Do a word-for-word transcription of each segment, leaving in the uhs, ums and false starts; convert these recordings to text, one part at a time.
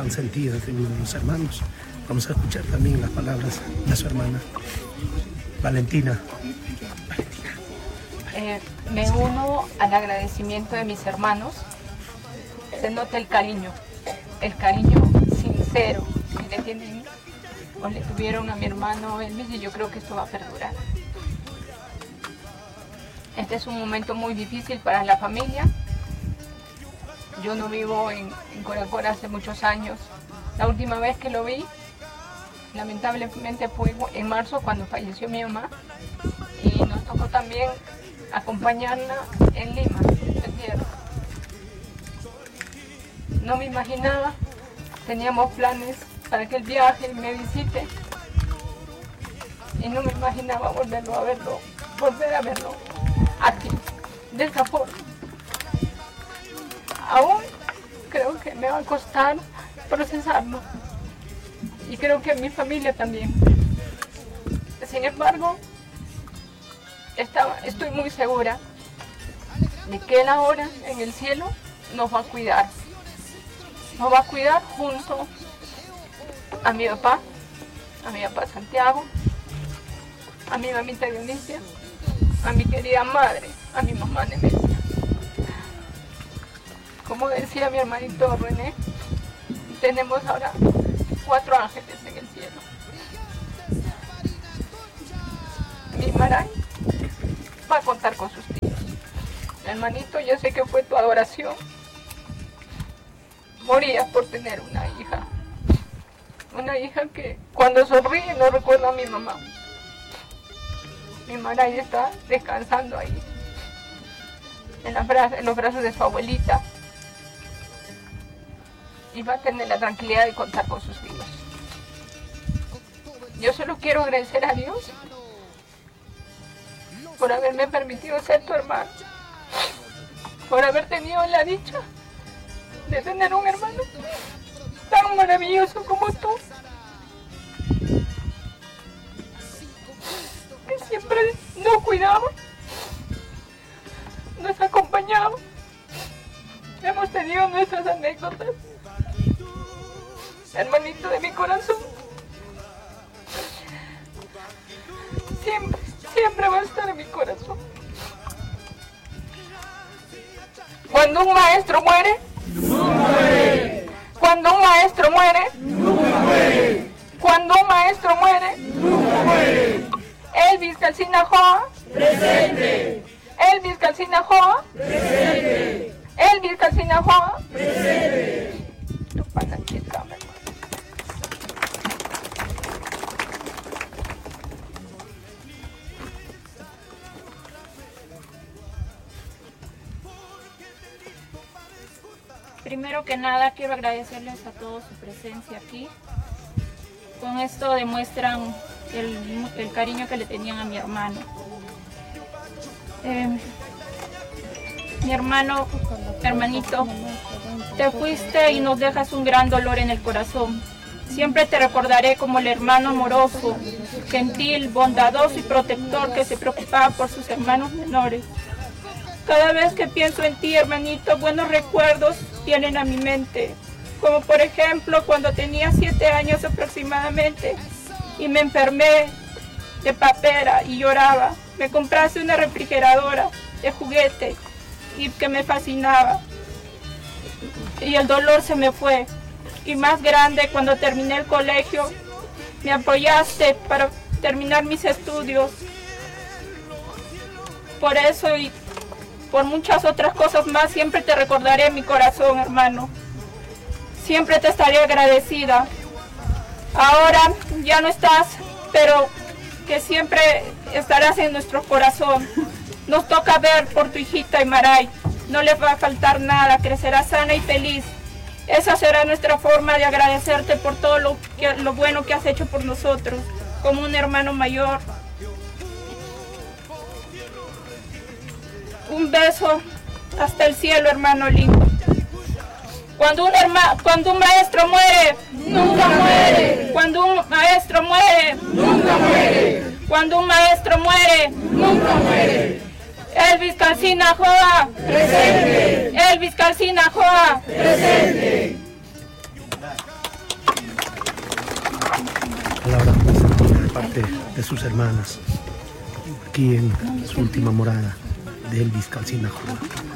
consentidas de uno de los hermanos. Vamos a escuchar también las palabras de su hermana, Valentina. Valentina. Eh, me uno al agradecimiento de mis hermanos. Se nota el cariño, el cariño sincero que le tienen o le tuvieron a mi hermano Elvis, y yo creo que esto va a perdurar. Este es un momento muy difícil para la familia. Yo no vivo en, en Coracora hace muchos años. La última vez que lo vi, lamentablemente fue en marzo, cuando falleció mi mamá, y nos tocó también acompañarla en Lima, en tierra. No me imaginaba, teníamos planes para que el viaje me visite, y no me imaginaba volverlo a verlo, volver a verlo aquí, de esa forma. Aún creo que me va a costar procesarlo, y creo que a mi familia también. Sin embargo, estaba, estoy muy segura de que Él ahora en el cielo nos va a cuidar. Nos va a cuidar junto a mi papá, a mi papá Santiago, a mi mamita Dionisia, a mi querida madre, a mi mamá Nemesia. Como decía mi hermanito René, tenemos ahora cuatro ángeles en el cielo. Mi Maray va a contar con sus tíos. Hermanito, yo sé que fue tu adoración. Morías por tener una hija. Una hija que cuando sonríe no recuerda a mi mamá. Mi Maray está descansando ahí, en, la bra- en los brazos de su abuelita. Y va a tener la tranquilidad de contar con sus hijos. Yo solo quiero agradecer a Dios por haberme permitido ser tu hermano, por haber tenido la dicha de tener un hermano tan maravilloso como tú, que siempre nos cuidaba, nos acompañaba. Hemos tenido nuestras anécdotas. Hermanito de mi corazón, siempre, siempre va a estar en mi corazón. Cuando un maestro muere, nunca muere. Cuando un maestro muere, nunca muere. Cuando un maestro muere, nunca muere. Elvis Calcina Joa, presente. Elvis Calcina Joa, presente. Elvis Calcina Joa, presente. Tu panachita, mi hermano. Primero que nada quiero agradecerles a todos su presencia aquí. Con esto demuestran el, el cariño que le tenían a mi hermano. Eh, mi hermano, hermanito, te fuiste y nos dejas un gran dolor en el corazón. Siempre te recordaré como el hermano amoroso, gentil, bondadoso y protector que se preocupaba por sus hermanos menores. Cada vez que pienso en ti, hermanito, buenos recuerdos vienen a mi mente. Como por ejemplo cuando tenía siete años aproximadamente y me enfermé de papera y lloraba. Me compraste una refrigeradora de juguete y que me fascinaba. Y el dolor se me fue. Y más grande, cuando terminé el colegio, me apoyaste para terminar mis estudios. Por eso y por muchas otras cosas más, siempre te recordaré en mi corazón, hermano. Siempre te estaré agradecida. Ahora ya no estás, pero que siempre estarás en nuestro corazón. Nos toca ver por tu hijita Imaray. No le va a faltar nada, crecerá sana y feliz. Esa será nuestra forma de agradecerte por todo lo, que, lo bueno que has hecho por nosotros, como un hermano mayor. Un beso hasta el cielo, hermano lindo. Cuando un, herma, cuando un maestro muere, nunca muere. Cuando un maestro muere, nunca muere. Cuando un maestro muere, nunca muere. Elvis Calcina Joa, presente. Elvis Calcina Joa, presente. palabra de parte de sus hermanas, aquí en su última morada de Elvis Calcina Jordán.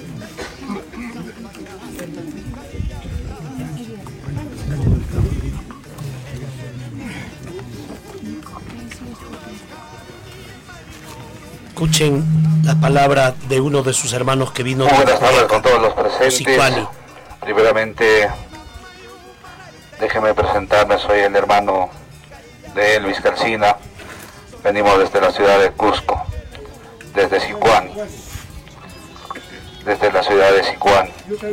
Escuchen la palabra de uno de sus hermanos que vino. Muy buenas tardes con todos los presentes. Sicuani. Primeramente, déjeme presentarme, soy el hermano de Elvis Calcina. Venimos desde la ciudad de Cusco, desde Sicuani, desde la ciudad de Sicuani.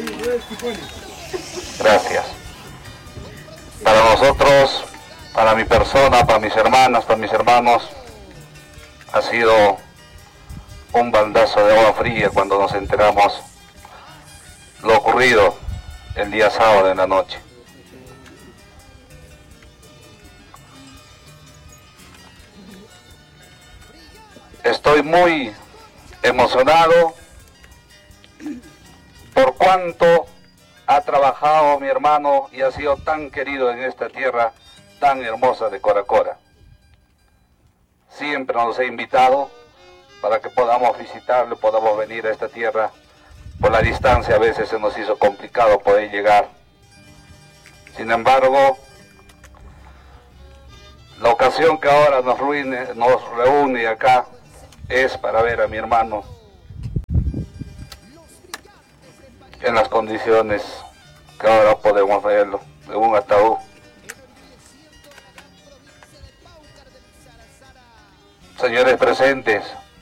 Gracias. Para nosotros, para mi persona, para mis hermanas, para mis hermanos, ha sido un baldazo de agua fría cuando nos enteramos lo ocurrido el día sábado en la noche. Estoy muy emocionado por cuánto ha trabajado mi hermano y ha sido tan querido en esta tierra tan hermosa de Coracora. Siempre nos ha invitado para que podamos visitarlo, podamos venir a esta tierra. Por la distancia a veces se nos hizo complicado poder llegar. Sin embargo, la ocasión que ahora nos reúne, nos reúne acá es para ver a mi hermano en las condiciones que ahora podemos verlo, de un ataúd. Señores presentes,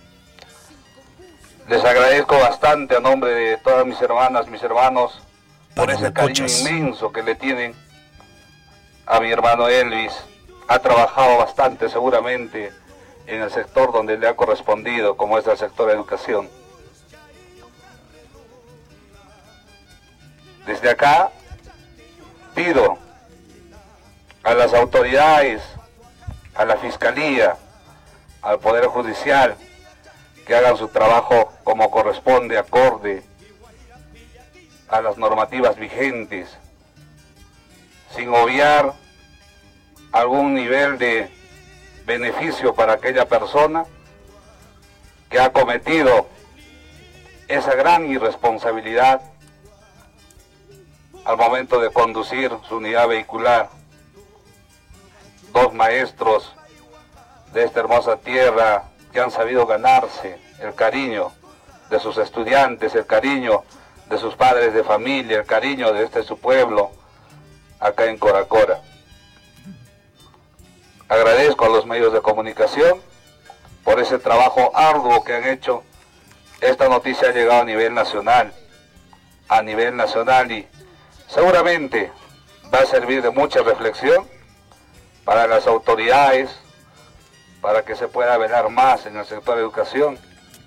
les agradezco bastante a nombre de todas mis hermanas, mis hermanos, por ese cariño inmenso que le tienen a mi hermano Elvis. Ha trabajado bastante seguramente en el sector donde le ha correspondido, como es el sector de educación. Desde acá pido a las autoridades, a la Fiscalía, al Poder Judicial, que hagan su trabajo como corresponde, acorde a las normativas vigentes, sin obviar algún nivel de beneficio para aquella persona que ha cometido esa gran irresponsabilidad al momento de conducir su unidad vehicular. Dos maestros de esta hermosa tierra que han sabido ganarse el cariño de sus estudiantes, el cariño de sus padres de familia, el cariño de este su pueblo, acá en Coracora. Agradezco a los medios de comunicación por ese trabajo arduo que han hecho. Esta noticia ha llegado a nivel nacional, a nivel nacional y seguramente va a servir de mucha reflexión para las autoridades, para que se pueda velar más en el sector de educación.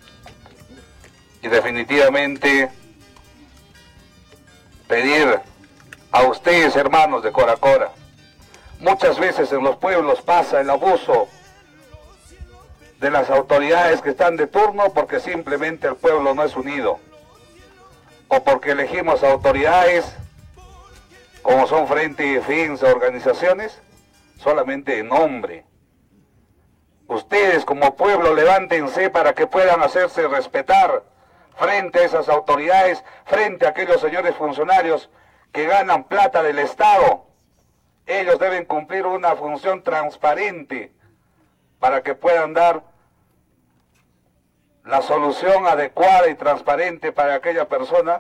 Y definitivamente pedir a ustedes, hermanos de Coracora, muchas veces en los pueblos pasa el abuso de las autoridades que están de turno porque simplemente el pueblo no es unido, o porque elegimos autoridades como son Frente y Defensa, organizaciones, solamente de nombre. Ustedes como pueblo levántense para que puedan hacerse respetar frente a esas autoridades, frente a aquellos señores funcionarios que ganan plata del Estado. Ellos deben cumplir una función transparente para que puedan dar la solución adecuada y transparente para aquella persona,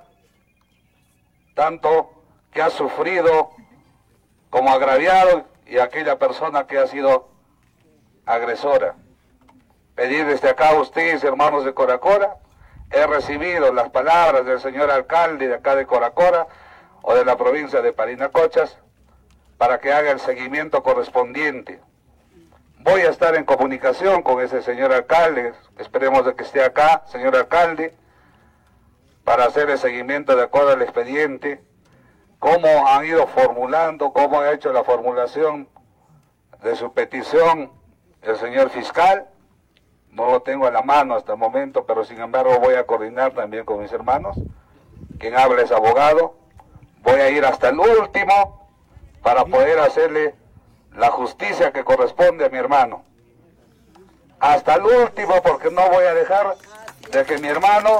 tanto que ha sufrido como agraviado y aquella persona que ha sido agresora. Pedir desde acá a ustedes, hermanos de Coracora, he recibido las palabras del señor alcalde de acá de Coracora o de la provincia de Parinacochas para que haga el seguimiento correspondiente. Voy a estar en comunicación con ese señor alcalde, esperemos de que esté acá, señor alcalde, para hacer el seguimiento de acuerdo al expediente, cómo han ido formulando, cómo ha hecho la formulación de su petición el señor fiscal. No lo tengo a la mano hasta el momento, pero sin embargo voy a coordinar también con mis hermanos. Quien habla es abogado. Voy a ir hasta el último para poder hacerle la justicia que corresponde a mi hermano. Hasta el último, porque no voy a dejar de que mi hermano,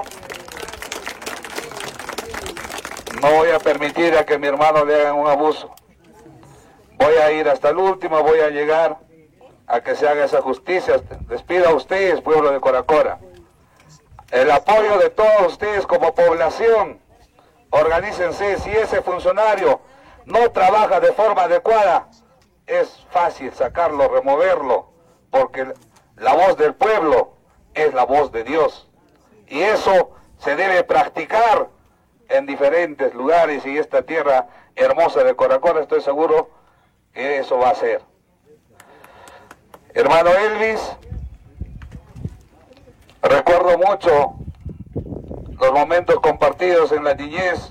no voy a permitir a que mi hermano le hagan un abuso. Voy a ir hasta el último, voy a llegar a que se haga esa justicia. Les pido a ustedes, pueblo de Coracora, el apoyo de todos ustedes como población. Organícense. Si ese funcionario no trabaja de forma adecuada, es fácil sacarlo, removerlo, porque la voz del pueblo es la voz de Dios. Y eso se debe practicar en diferentes lugares, y esta tierra hermosa de Coracora, estoy seguro que eso va a ser. Hermano Elvis, recuerdo mucho los momentos compartidos en la niñez,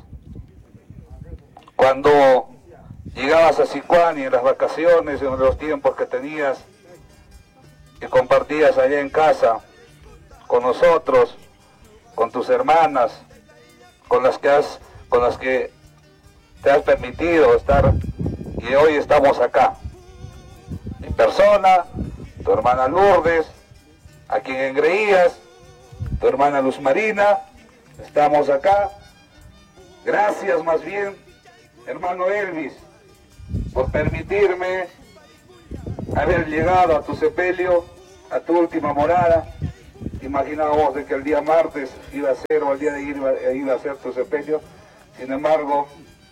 cuando llegabas a Sicuani en las vacaciones, en los tiempos que tenías, que compartías allá en casa con nosotros, con tus hermanas, con las que has, con las que te has permitido estar, y hoy estamos acá. Mi persona, tu hermana Lourdes, a quien engreías, tu hermana Luz Marina, estamos acá. Gracias más bien, hermano Elvis, por permitirme haber llegado a tu sepelio, a tu última morada. Imaginábamos de que el día martes iba a ser, o el día de ir iba a ser tu sepelio. Sin embargo,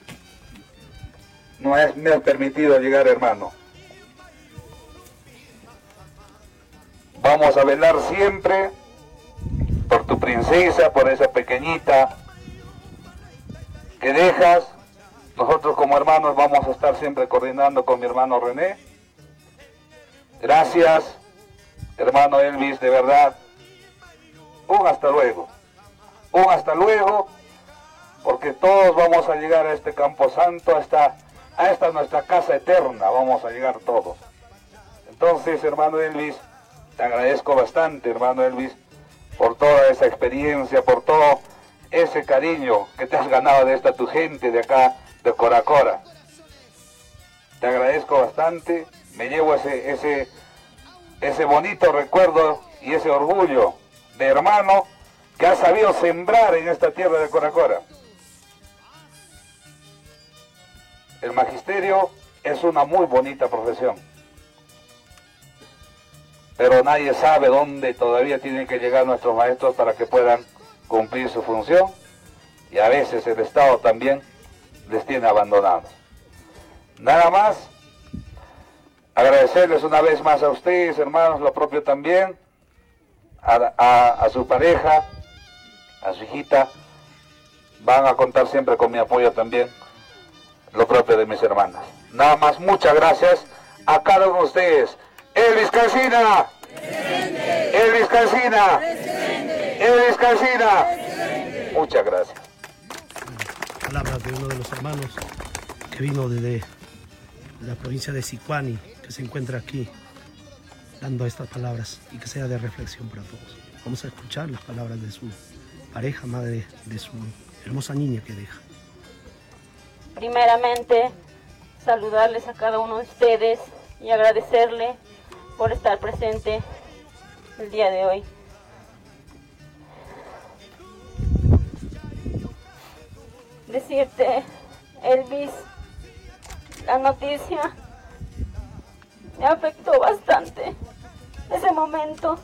no es, me has permitido llegar, hermano. Vamos a velar siempre por tu princesa, por esa pequeñita que dejas. Nosotros como hermanos vamos a estar siempre coordinando con mi hermano René. Gracias, hermano Elvis, de verdad. Un hasta luego. Un hasta luego, porque todos vamos a llegar a este Camposanto, a esta, a esta nuestra casa eterna, vamos a llegar todos. Entonces, hermano Elvis, te agradezco bastante, hermano Elvis, por toda esa experiencia, por todo ese cariño que te has ganado de esta tu gente de acá, de Coracora. Te agradezco bastante, me llevo ese, ese, ese bonito recuerdo y ese orgullo de hermano que ha sabido sembrar en esta tierra de Coracora. El magisterio es una muy bonita profesión, pero nadie sabe dónde todavía tienen que llegar nuestros maestros para que puedan cumplir su función, y a veces el Estado también les tiene abandonados. Nada más, agradecerles una vez más a ustedes, hermanos, lo propio también, a, a, a su pareja, a su hijita. Van a contar siempre con mi apoyo también, lo propio de mis hermanas. Nada más, muchas gracias a cada uno de ustedes. Elvis Calcina, presente. Elvis Calcina, presente. Elvis Calcina, presente. Muchas gracias. Palabras de uno de los hermanos que vino desde la provincia de Sicuani, que se encuentra aquí dando estas palabras, y que sea de reflexión para todos. Vamos a escuchar las palabras de su pareja, madre de su hermosa niña que deja. Primeramente, saludarles a cada uno de ustedes y agradecerle por estar presente el día de hoy. Decirte, Elvis, la noticia me afectó bastante. Ese momento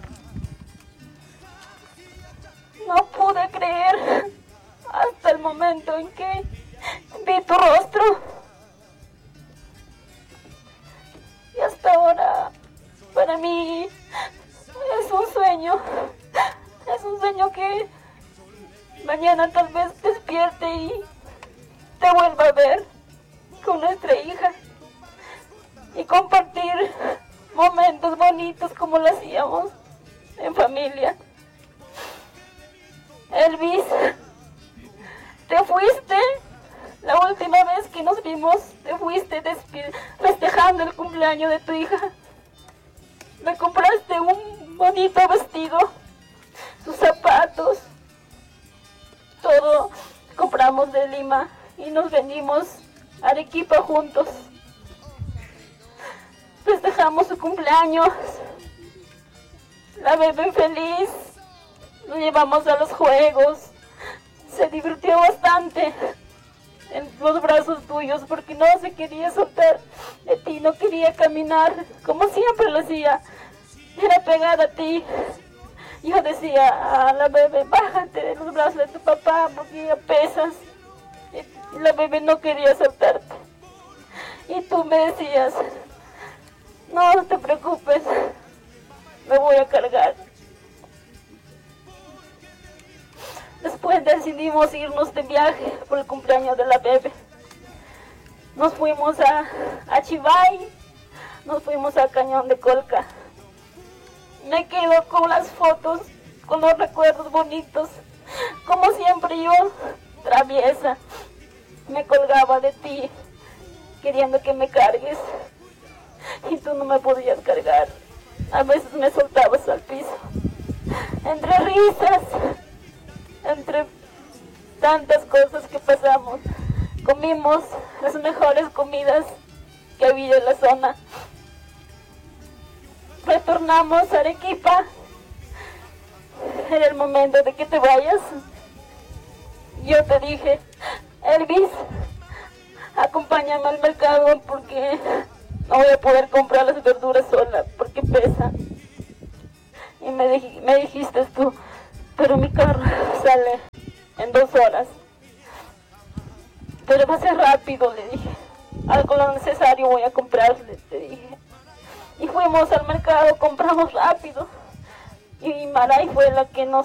no pude creer hasta el momento en que vi tu rostro. Y hasta ahora, para mí, es un sueño. Es un sueño que mañana tal vez despierte y te vuelva a ver con nuestra hija y compartir momentos bonitos como lo hacíamos en familia. Elvis, te fuiste. La última vez que nos vimos, te fuiste festejando el cumpleaños de tu hija. Me compraste un bonito vestido, sus zapatos, todo compramos de Lima y nos venimos a Arequipa juntos. festejamos su cumpleaños. La bebé feliz. Lo llevamos a los juegos. Se divirtió bastante en los brazos tuyos porque no se quería soltar de ti, no quería caminar como siempre lo hacía. Era pegada a ti. Yo decía a la bebé, bájate de los brazos de tu papá porque ya pesas. Y la bebé no quería soltarte. Y tú me decías, no, no te preocupes, me voy a cargar. Después decidimos irnos de viaje por el cumpleaños de la bebé. Nos fuimos a, a Chivay, nos fuimos al Cañón de Colca. Me quedo con las fotos, con los recuerdos bonitos. Como siempre yo, traviesa, me colgaba de ti, queriendo que me cargues. Y tú no me podías cargar. A veces me soltabas al piso. Entre risas, entre tantas cosas que pasamos, comimos las mejores comidas que había en la zona. Retornamos a Arequipa. Era el momento de que te vayas. Yo te dije, Elvis, acompáñame al mercado porque no voy a poder comprar las verduras sola porque pesa. Y me, dij me dijiste tú, pero mi carro sale en dos horas. Pero va a ser rápido, le dije. Algo lo necesario voy a comprarle, te dije. Y fuimos al mercado, compramos rápido. Y Maray fue la que nos